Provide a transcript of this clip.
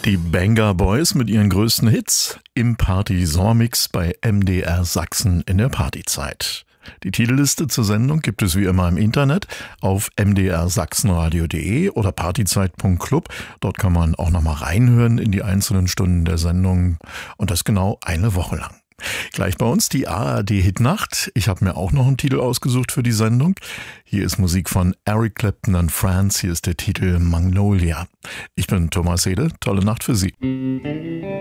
Die Banger Boys mit ihren größten Hits im Party-Sommermix bei MDR Sachsen in der Partyzeit. Die Titelliste zur Sendung gibt es wie immer im Internet auf mdrsachsenradio.de oder partyzeit.club. Dort kann man auch nochmal reinhören in die einzelnen Stunden der Sendung und das genau eine Woche lang. Gleich bei uns die ARD-Hitnacht. Ich habe mir auch noch einen Titel ausgesucht für die Sendung. Hier ist Musik von Eric Clapton and Friends. Hier ist der Titel Magnolia. Ich bin Thomas Hedel. Tolle Nacht für Sie.